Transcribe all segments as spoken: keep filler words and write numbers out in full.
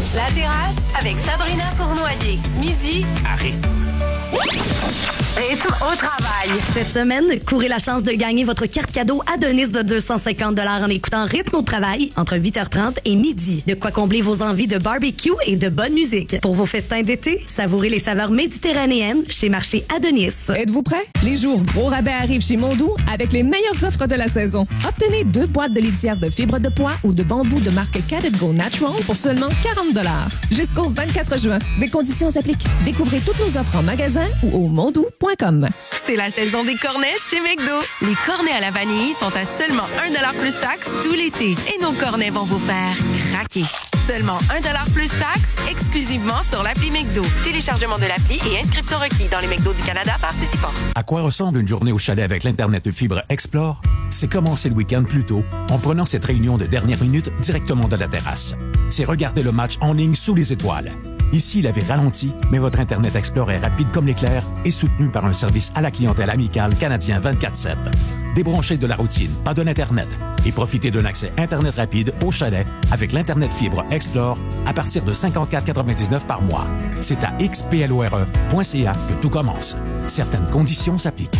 La terrasse avec Sabrina Fournoyer. Ce midi, Arrête. rythme au travail. Cette semaine, courez la chance de gagner votre carte cadeau Adonis de deux cent cinquante dollars en écoutant Rythme au travail entre huit heures trente et midi. De quoi combler vos envies de barbecue et de bonne musique. Pour vos festins d'été, savourez les saveurs méditerranéennes chez Marché Adonis. Êtes-vous prêts? Les jours gros rabais arrivent chez Mondou avec les meilleures offres de la saison. Obtenez deux boîtes de litière de fibres de pois ou de bambou de marque Cat and Go Natural pour seulement quarante dollars. Jusqu'au vingt-quatre juin. Des conditions s'appliquent. Découvrez toutes nos offres en magasin ou au mondou point com. C'est la saison des cornets chez McDo. Les cornets à la vanille sont à seulement un dollar plus taxe tout l'été. Et nos cornets vont vous faire craquer. Seulement un dollar plus taxe, exclusivement sur l'appli McDo. Téléchargement de l'appli et inscription requis dans les McDo du Canada participants. À quoi ressemble une journée au chalet avec l'Internet de fibre Explore? C'est commencer le week-end plus tôt en prenant cette réunion de dernière minute directement de la terrasse. C'est regarder le match en ligne sous les étoiles. Ici, la vie ralentit, mais votre Internet Explorer est rapide comme l'éclair et soutenu par un service à la clientèle amical canadien vingt-quatre sept. Débranchez de la routine, pas de l'Internet, et profitez d'un accès Internet rapide au chalet avec l'Internet fibre Explore à partir de cinquante-quatre quatre-vingt-dix-neuf par mois. C'est à x p l o r e point c a que tout commence. Certaines conditions s'appliquent.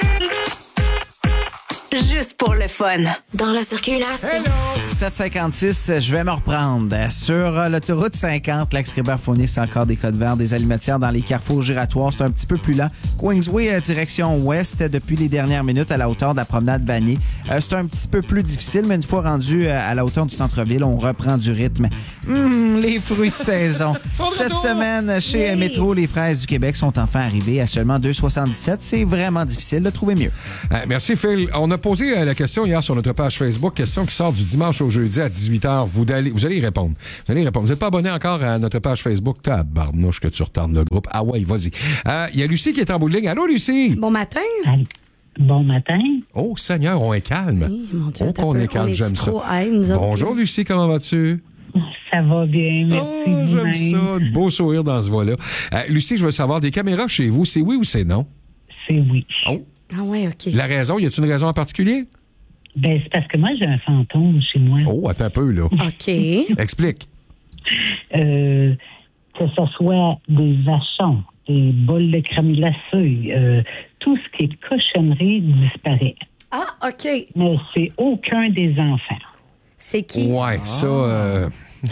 Juste pour le fun. Dans la circulation. sept cinquante-six, je vais me reprendre. Sur l'autoroute cinquante, l'axe-Ribert-Fournier, c'est encore des codes verts, des alimentières dans les carrefours giratoires. C'est un petit peu plus lent. Queensway, direction ouest, depuis les dernières minutes à la hauteur de la promenade Vanier. Euh, c'est un petit peu plus difficile, mais une fois rendu à la hauteur du centre-ville, on reprend du rythme. Hum, les fruits de saison. Cette semaine, chez yeah. Métro, les fraises du Québec sont enfin arrivées à seulement deux soixante-dix-sept. C'est vraiment difficile de trouver mieux. Euh, merci, Phil. On a posé la question hier sur notre page Facebook, question qui sort du dimanche au jeudi à dix-huit heures. Vous allez, vous allez y répondre. Vous allez y répondre. Vous n'êtes pas abonné encore à notre page Facebook? Tabarnouche que tu retardes le groupe. Ah ouais, vas-y. Il euh, y a Lucie qui est en bout de ligne. Allô, Lucie? Bon matin. Allô. Bon matin. Oh, Seigneur, on est calme. Oui, mon Dieu, oh, qu'on est calme, j'aime ça. High, bonjour, Lucie, comment vas-tu? Ça va bien, merci. Oh, j'aime ça. Un beau sourire dans ce voix-là. Euh, Lucie, je veux savoir, des caméras chez vous, c'est oui ou c'est non? C'est oui. Oh. Ah ouais, OK. La raison, y a-t-il une raison en particulier? Ben, c'est parce que moi, j'ai un fantôme chez moi. Oh, attends un peu, là. OK. Explique. Euh, que ce soit des vachons, des bols de crème glacée, euh, tout ce qui est cochonnerie disparaît. Ah, OK. Mais c'est aucun des enfants. C'est qui? Ouais, ah. ça... Euh...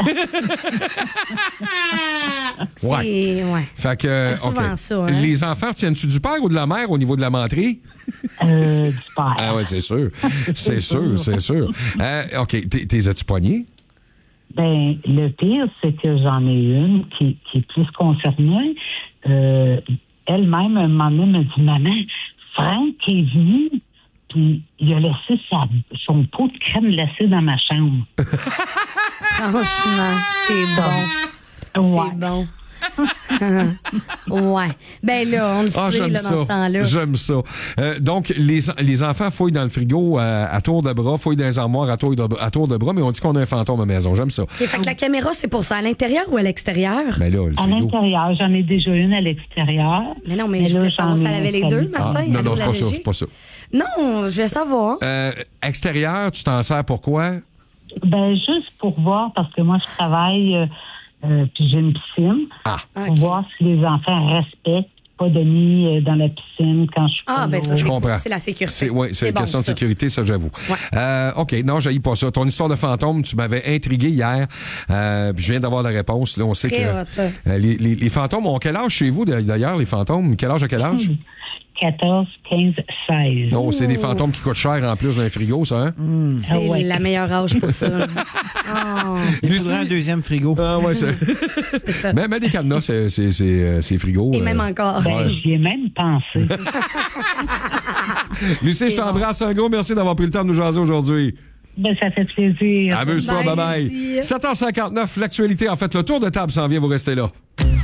c'est... Ouais. ouais. Fait que, c'est souvent okay. ça, hein? Les enfants tiennent-tu du père ou de la mère au niveau de la menterie? Euh, du père. Ah ouais, c'est sûr. C'est sûr, c'est sûr. Euh, OK, t'es, t'es as-tu poigné? Ben, le pire, c'est que j'en ai une qui, qui est plus concernée. Euh, elle-même, un moment donné, m'a dit, maman, Franck est venu, puis il a laissé sa, son pot de crème glacée dans ma chambre. Franchement, c'est bon. Ouais. C'est bon. ouais. Ben là, on le ah, sait là, ça. dans ce temps-là. J'aime ça. Euh, donc, les, les enfants fouillent dans le frigo à, à tour de bras, fouillent dans les armoires à tour de, à tour de bras, mais on dit qu'on a un fantôme à la maison. J'aime ça. Okay, fait que la caméra, c'est pour ça, à l'intérieur ou à l'extérieur? Ben là, le à frigo. l'intérieur. J'en ai déjà une à l'extérieur. Mais non, mais, mais je voulais savoir si elle avait les deux, Martin. Ah, non, non, c'est pas ça, c'est pas ça. Non, je vais savoir. Euh, extérieur, tu t'en sers pourquoi? Ben, juste pour voir, parce que moi, je travaille... Euh, Euh, puis j'ai une piscine. Ah. Pour okay. voir si les enfants respectent, pas de nid euh, dans la piscine quand je suis Ah, ben ça, je c'est, comprends. c'est la sécurité. C'est, oui, c'est, c'est une bon, question ça. de sécurité, ça, j'avoue. Ouais. Euh, OK, non, j'haïs pas ça. Ton histoire de fantôme, tu m'avais intrigué hier. Euh, puis je viens d'avoir la réponse. Là, on sait Très que euh, les, les, les fantômes ont quel âge chez vous, d'ailleurs, les fantômes? Quel âge à quel âge? quatorze, quinze, seize. Non, c'est des fantômes qui coûtent cher en plus d'un frigo, ça, hein? Mmh. C'est ah ouais. la meilleure âge pour ça. oh. Il faudrait un deuxième frigo. Ah ouais, c'est... c'est ça. Mais, mais des cadenas, c'est, c'est, c'est, c'est frigo. Et euh... même encore. Ben, ouais. J'y ai même pensé. Lucie, je t'embrasse un gros. Merci d'avoir pris le temps de nous jaser aujourd'hui. Ben, ça fait plaisir. Amuse-toi, bye bye. sept heures cinquante-neuf, l'actualité, en fait, le tour de table s'en vient, vous restez là.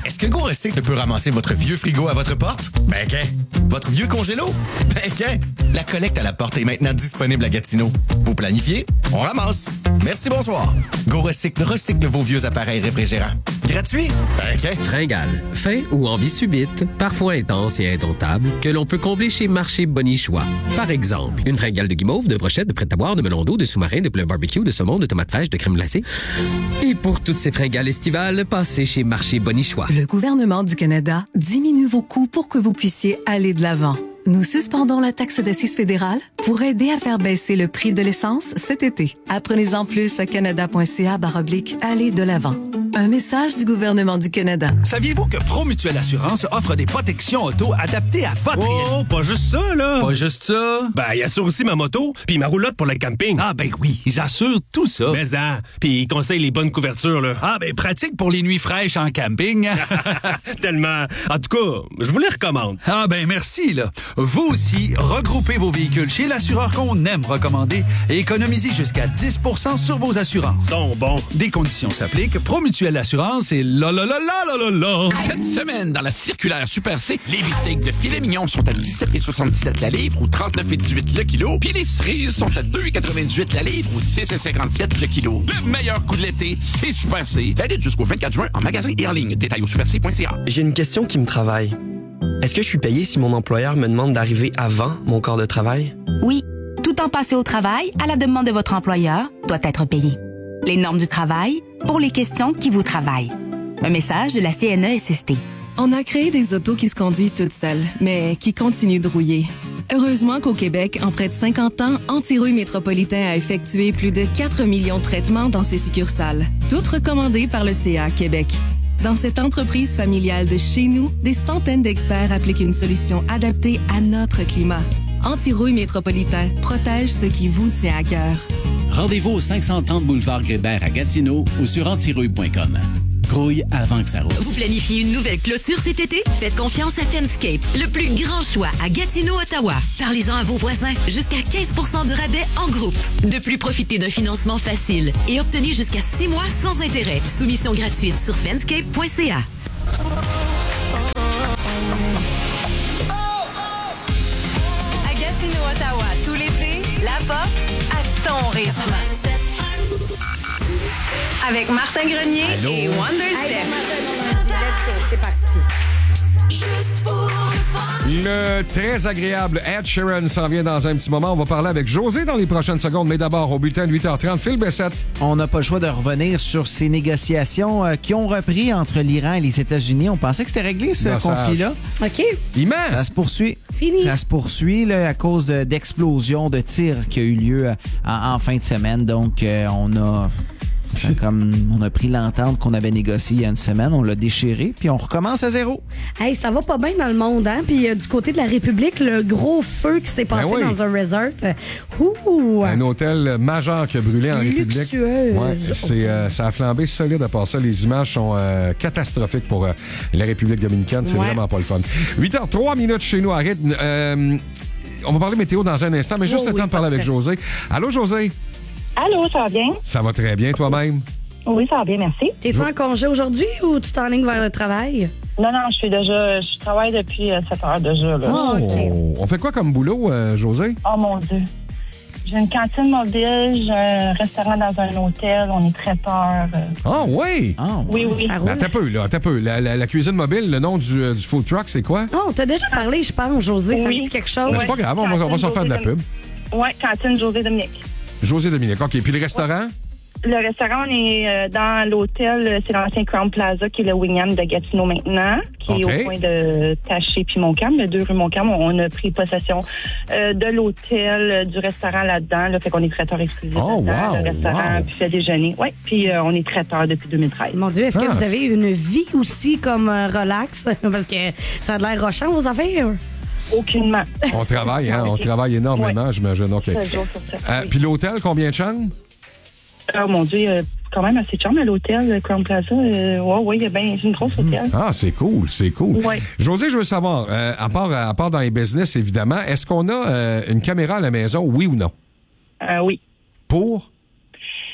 Est-ce que Go Recycle peut ramasser votre vieux frigo à votre porte? Ben, qu'un. Votre vieux congélo? Ben, qu'un. La collecte à la porte est maintenant disponible à Gatineau. Vous planifiez? On ramasse. Merci, bonsoir. Go Recycle recycle vos vieux appareils réfrigérants. Gratuit? Ben, qu'un. Fringale, faim ou envie subite, parfois intense et indomptable, que l'on peut combler chez Marché Bonichois. Par exemple, une fringale de guimauve, de brochettes, de prêt-à-boire, de melon d'eau, de sous-marin, de poulet barbecue, de saumon, de tomates fraîches, de crème glacée. Et pour toutes ces fringales estivales, passez chez Marché Bonichois. Le gouvernement du Canada diminue vos coûts pour que vous puissiez aller de l'avant. Nous suspendons la taxe d'assises fédérale pour aider à faire baisser le prix de l'essence cet été. Apprenez-en plus à canada.ca barre oblique aller de l'avant. Un message du gouvernement du Canada. Saviez-vous que Promutuelle Assurance offre des protections auto adaptées à votre Oh, risque? pas juste ça, là. Pas juste ça. Ben, il assure aussi ma moto puis ma roulotte pour le camping. Ah ben oui, ils assurent tout ça. Mais ça, puis ils conseillent les bonnes couvertures, là. Ah ben pratique pour les nuits fraîches en camping. Tellement. En tout cas, je vous les recommande. Ah ben merci, là. Vous aussi, regroupez vos véhicules chez l'assureur qu'on aime recommander et économisez jusqu'à dix pour cent sur vos assurances. Bon, bon. Des conditions s'appliquent. Promutuelle Assurance et là, là, là, là, là, là, là. Cette semaine, dans la circulaire Super C, les beefsteaks de filet mignon sont à dix-sept virgule soixante-dix-sept la livre ou trente-neuf virgule dix-huit le kilo. Puis les cerises sont à deux virgule quatre-vingt-dix-huit la livre ou six virgule cinquante-sept le kilo. Le meilleur coup de l'été, c'est Super C. Valide jusqu'au vingt-quatre juin en magasin et en ligne. Détail au super c point c a. J'ai une question qui me travaille. Est-ce que je suis payé si mon employeur me demande d'arriver avant mon corps de travail? Oui. Tout temps passé au travail, à la demande de votre employeur, doit être payé. Les normes du travail pour les questions qui vous travaillent. Un message de la C N E S S T. On a créé des autos qui se conduisent toutes seules, mais qui continuent de rouiller. Heureusement qu'au Québec, en près de cinquante ans, Antirouille Métropolitain a effectué plus de quatre millions de traitements dans ses succursales, toutes recommandées par le C A Québec. Dans cette entreprise familiale de chez nous, des centaines d'experts appliquent une solution adaptée à notre climat. Antirouille Métropolitain protège ce qui vous tient à cœur. Rendez-vous au cinq cent trente boulevard Grébert à Gatineau ou sur antirouille point com. Grouille avant que ça roule. Vous planifiez une nouvelle clôture cet été? Faites confiance à Fenscape, le plus grand choix à Gatineau, Ottawa. Parlez-en à vos voisins. Jusqu'à quinze pour cent de rabais en groupe. De plus, profitez d'un financement facile et obtenez jusqu'à six mois sans intérêt. Soumission gratuite sur fenscape point c a. À Gatineau, Ottawa, tout l'été, là-bas, à ton rythme. Avec Martin Grenier Allô? et Wonder Steph. C'est parti. Le très agréable Ed Sheeran s'en vient dans un petit moment. On va parler avec José dans les prochaines secondes, mais d'abord, au bulletin de huit heures trente, Phil Bessette. On n'a pas le choix de revenir sur ces négociations euh, qui ont repris entre l'Iran et les États-Unis. On pensait que c'était réglé, ce Non, ça- conflit-là. OK. Immense. Ça se poursuit. Fini. Ça se poursuit là, à cause de- d'explosions de tirs qui a eu lieu euh, en, en fin de semaine. Donc, euh, on a... ça, comme on a pris l'entente qu'on avait négociée il y a une semaine, on l'a déchiré, puis on recommence à zéro. Hey, ça va pas bien dans le monde, hein? Puis euh, du côté de la République, le gros feu qui s'est passé oui. dans un resort. Ouh! Un hôtel majeur qui a brûlé en République. Luxueuse. Ouais, c'est, euh, ça a flambé solide à part ça. Les images sont euh, catastrophiques pour euh, la République dominicaine. C'est Ouais. vraiment pas le fun. huit heures trois minutes chez nous à rythme. Euh, on va parler météo dans un instant, mais juste Oh le oui, temps de parler avec parfait. José. Allô, José? Allô, ça va bien? Ça va très bien, toi-même? Oui, ça va bien, merci. T'es-tu en congé aujourd'hui ou tu t'enlignes vers le travail? Non, non, je suis déjà, je travaille depuis euh, sept heures déjà, là. Oh, OK. Oh, on fait quoi comme boulot, euh, José? Oh, mon Dieu. J'ai une cantine mobile, j'ai un restaurant dans un hôtel, on est traiteur. euh. Ah, oui! Oui, oui. Ça Ben, roule. T'as peu, là, t'as peu. La, la- la cuisine mobile, le nom du, euh, du food truck, c'est quoi? Oh, t'as déjà parlé, je pense, José. Ça me Oui. dit quelque chose? Ben, c'est pas grave, on va, on va s'en faire de la pub. Oui, cantine José Dominique. José Dominique, OK. Puis le restaurant? Le restaurant, on est euh, dans l'hôtel, euh, c'est l'ancien Crown Plaza, qui est le Wingham de Gatineau maintenant, qui OK. est au coin de Taché puis Montcalm, le deux rue Montcalm. On a pris possession euh, de l'hôtel, euh, du restaurant là-dedans, là, fait qu'on est traiteur exclusif Oh, là-dedans, wow, le restaurant, wow. puis fait déjeuner. Oui, puis euh, on est traiteur depuis deux mille treize. Mon Dieu, est-ce que Ah, vous c'est- avez une vie aussi comme euh, relax? Parce que ça a l'air rochant, vos affaires. Aucunement. On travaille, hein? On Ok. travaille énormément, j'imagine. OK. Sept jours sur sept, Euh, oui. Puis l'hôtel, combien de chambres? Oh mon Dieu, euh, quand même assez de chambres à l'hôtel, le Crown Plaza. Euh, ouais, oui, il y a bien une grosse hôtel. Ah, c'est cool, c'est cool. Ouais. José, je veux savoir, euh, à, part, à part dans les business, évidemment, est-ce qu'on a euh, une caméra à la maison, oui ou non? Euh, oui. Pour?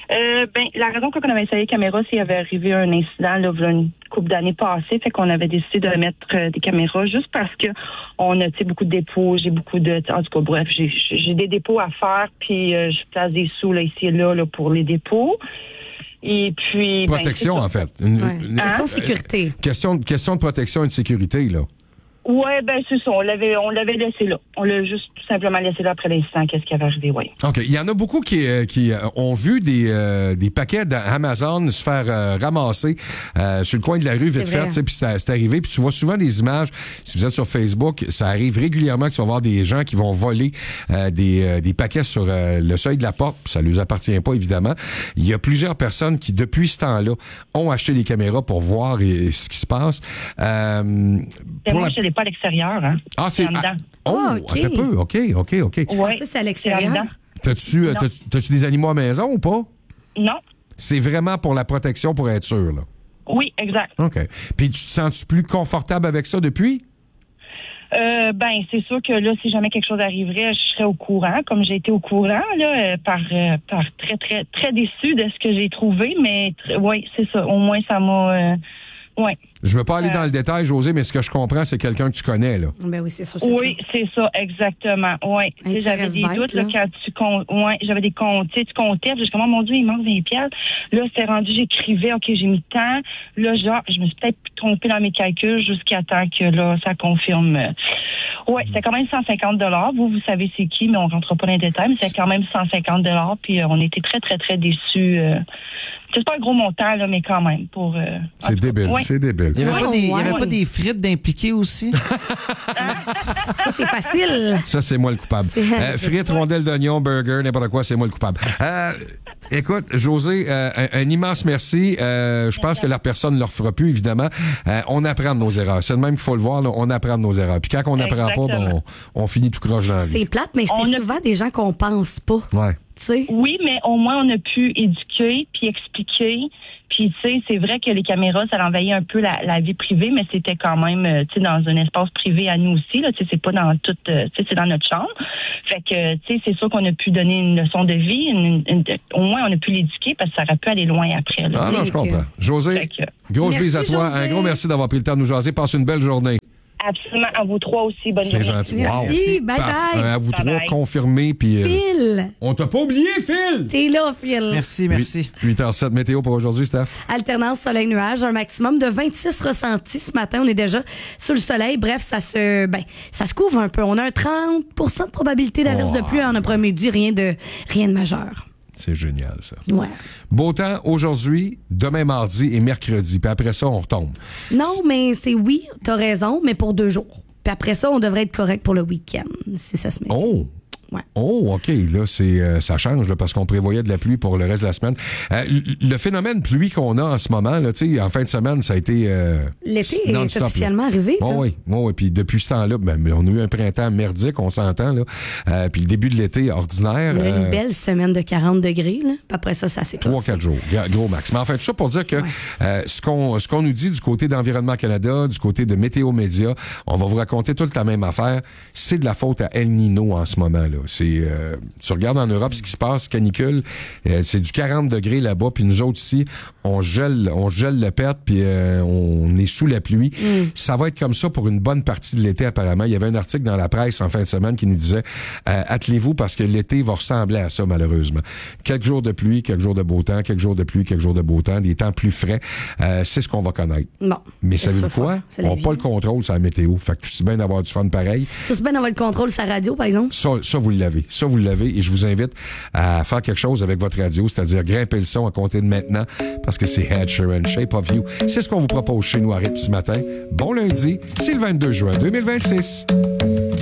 Euh, ben, la raison pour laquelle on avait essayé les caméras, c'est qu'il y avait arrivé un incident, là, il y a une couple d'années passées, fait qu'on avait décidé de mettre euh, des caméras juste parce que on a, tu sais, beaucoup de dépôts, j'ai beaucoup de, en tout cas, bref, j'ai, j'ai des dépôts à faire, puis euh, je place des sous, là, ici et là, là, pour les dépôts. Et puis... Protection, ben, en fait. Une, Ouais. une- Question euh, sécurité. Question, question de protection et de sécurité, là. Ouais, ben c'est ça. On l'avait, on l'avait laissé là. On l'a juste tout simplement laissé là après l'incident. Qu'est-ce qui avait arrivé, oui. OK. Il y en a beaucoup qui, euh, qui euh, ont vu des, euh, des paquets d'Amazon se faire euh, ramasser euh, sur le coin de la rue vite C'est vrai. fait, tu sais, puis ça- c'est arrivé. Puis tu vois souvent des images, si vous êtes sur Facebook, ça arrive régulièrement que tu vas voir des gens qui vont voler euh, des, euh, des paquets sur euh, le seuil de la porte. Puis ça ne leur appartient pas, évidemment. Il y a plusieurs personnes qui, depuis ce temps-là, ont acheté des caméras pour voir et, ce qui se passe. Euh, Mais pour moi, la- je ne l'ai pas à l'extérieur. Hein. Ah, c'est... en dedans. ah, oh, Ah, OK. attends un peu. OK, OK, OK. Ouais, Ça, c'est à en l'extérieur. dedans. T'as-tu, euh, Non. t'as-tu, t'as-tu des animaux à la maison ou pas? Non. C'est vraiment pour la protection, pour être sûr, là. Oui, exact. OK. Puis tu te sens-tu plus confortable avec ça depuis? Euh, ben, c'est sûr que là, si jamais quelque chose arriverait, je serais au courant, comme j'ai été au courant, là, euh, par, euh, par très, très, très déçu de ce que j'ai trouvé, mais tr- oui, c'est ça. Au moins, ça m'a. Euh, ouais. Je veux pas aller Euh, dans le détail, José, mais ce que je comprends, c'est quelqu'un que tu connais, là. Ben oui, c'est sûr. c'est Oui, sûr. c'est ça, exactement. Oui. Un Tu sais, j'avais petit des reste-bête, doutes là, là. quand tu comptes. Ouais, j'avais des comptes. Tu sais, tu comptais, puis je comme, oh mon Dieu, il manque vingt piastres. Là, c'était rendu, j'écrivais, OK, j'ai mis tant. Là, genre, je me suis peut-être trompée dans mes calculs jusqu'à temps que là, ça confirme. Oui, c'est quand même cent cinquante dollars. Vous, vous savez c'est qui, mais on rentre pas dans les détails, mais c'est quand même cent cinquante dollars. Puis euh, on était très, très, très déçus. Euh, c'est pas un gros montant, là, mais quand même. pour. Euh, C'est débile, ouais. c'est débile. Il n'y avait, Ah, pas, des, il y avait ouais. pas des frites d'impliqués aussi? Ça, c'est facile. Ça, c'est moi le coupable. C'est- Euh, frites, rondelles d'oignon, burger, n'importe quoi, c'est moi le coupable. Euh, écoute, José, euh, un, un immense merci. Euh, je pense que la personne ne le refera plus, évidemment. Euh, on apprend de nos erreurs. C'est de même qu'il faut le voir, là, on apprend de nos erreurs. Puis quand on n'apprend pas, ben, Exactement. on, on finit tout croche dans la C'est vie. plate, mais c'est On a- souvent des gens qu'on pense pas. Ouais. Tu sais. Oui, mais au moins, on a pu éduquer puis expliquer. Puis, tu sais, c'est vrai que les caméras, ça envahit un peu la, la vie privée, mais c'était quand même, euh, tu sais, dans un espace privé à nous aussi. Là, tu sais, c'est pas dans toute, euh, tu sais, c'est dans notre chambre. Fait que, tu sais, c'est sûr qu'on a pu donner une leçon de vie. une- une- au moins, on a pu l'éduquer parce que ça aurait pu aller loin après. Là. Ah non, je Ok. comprends. José, Fait que- grosse Merci, bise à toi. José. Un gros merci d'avoir pris le temps de nous jaser. Passe une belle journée. Absolument. À vous trois aussi. Bonne C'est journée. gentil. Merci, Wow. bye Paf. bye. Euh, à vous Bye trois, bye. confirmés. Puis, euh, Phil, on t'a pas oublié, Phil! t'es là, Phil. Merci, merci. huit heures sept météo pour aujourd'hui, Steph. Alternance soleil-nuage, un maximum de vingt-six ressentis ce matin. On est déjà sous le soleil. Bref, ça se, ben, ça se couvre un peu. On a un trente pour cent de probabilité d'averse Oh. de pluie en après-midi. Rien de, rien de majeur. C'est génial, ça. Ouais. Beau temps aujourd'hui, demain mardi et mercredi. Puis après ça, on retombe. Non, mais c'est oui, t'as raison, mais pour deux jours. Puis après ça, on devrait être correct pour le week-end, si ça se met. Oh! Ouais. Oh, OK. Là, c'est euh, ça change là, parce qu'on prévoyait de la pluie pour le reste de la semaine. Euh, l- le phénomène pluie qu'on a en ce moment, là, tu sais, en fin de semaine, ça a été euh, L'été est non-stop, là. officiellement arrivé. là. Oh oui, oh oui. Puis depuis ce temps-là, ben, on a eu un printemps merdique, on s'entend. Là. Euh, puis le début de l'été ordinaire. On a eu euh, une belle semaine de quarante degrés. Là. Puis après ça, ça s'est Trois, quatre jours, Ga- gros max. Mais enfin, tout ça pour dire que euh, ce qu'on ce qu'on nous dit du côté d'Environnement Canada, du côté de Météo Média, on va vous raconter toute la même affaire. C'est de la faute à El Nino en ce moment. Là. C'est euh, tu regardes en Europe ce qui se passe, canicule, euh, c'est du quarante degrés là-bas, puis nous autres ici, on gèle, on gèle le pet, puis euh, on est sous la pluie. Mm. Ça va être comme ça pour une bonne partie de l'été apparemment. Il y avait un article dans la presse en fin de semaine qui nous disait euh, attelez-vous parce que l'été va ressembler à ça malheureusement. Quelques jours de pluie, quelques jours de beau temps, quelques jours de pluie, quelques jours de beau temps, des temps plus frais, euh, c'est ce qu'on va connaître. Bon. Mais Qu'est-ce savez-vous qu'il faut quoi? faire? C'est la On n'a vie. pas le contrôle sur la météo. Fait que c'est bien d'avoir du fun pareil. Tout bien d'avoir le contrôle sur la radio, par exemple. Ça, ça, vous l'avez. Ça, vous l'avez. Et je vous invite à faire quelque chose avec votre radio, c'est-à-dire grimper le son à compter de maintenant, parce que c'est Ed Sheeran, Shape of You. C'est ce qu'on vous propose chez nous à Rythme ce matin. Bon lundi, c'est le vingt-deux juin deux mille vingt-six.